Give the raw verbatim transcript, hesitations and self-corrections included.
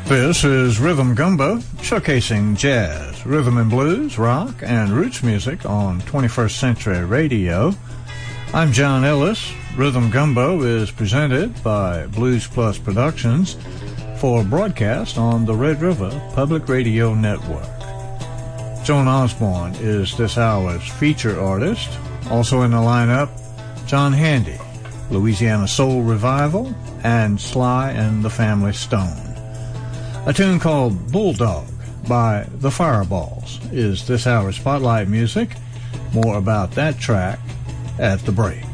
This is Rhythm Gumbo, showcasing jazz, rhythm and blues, rock, and roots music on twenty-first Century Radio. I'm John Ellis. Rhythm Gumbo is presented by Blues Plus Productions for broadcast on the Red River Public Radio Network. Joan Osborne is this hour's feature artist. Also in the lineup, John Handy, Louisiana Soul Revival, and Sly and the Family Stone. A tune called Bulldog by the Fireballs is this hour's spotlight music. More about that track at the break.